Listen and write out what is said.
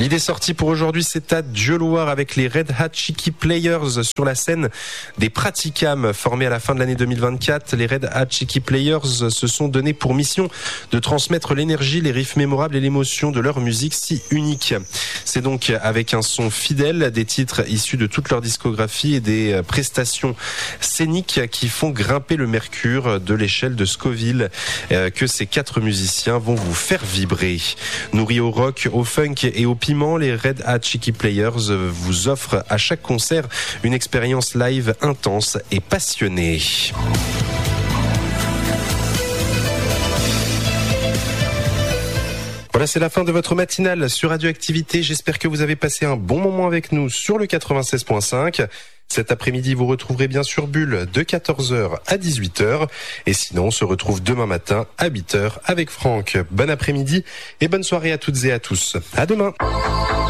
L'idée sortie pour aujourd'hui, c'est à Dieulouard avec les Red Hot Chili Players sur la scène des Praticam formés à la fin de l'année 2024. Les Red Hot Chili Players se sont donnés pour mission de transmettre l'énergie, les riffs mémorables et l'émotion de leur musique si unique. C'est donc avec un son fidèle, des titres issus de toute leur discographie et des prestations scéniques qui font grimper le mercure de l'échelle de Scoville que ces 4 musiciens vont vous faire vibrer. Nourris au rock, au funk et au piment, les Red Hot Chili Players vous offrent à chaque concert une expérience live intense et passionnée. Voilà, c'est la fin de votre matinale sur Radioactivité. J'espère que vous avez passé un bon moment avec nous sur le 96.5. Cet après-midi, vous retrouverez bien sûr Bulle de 14h à 18h. Et sinon, on se retrouve demain matin à 8h avec Franck. Bon après-midi et bonne soirée à toutes et à tous. À demain.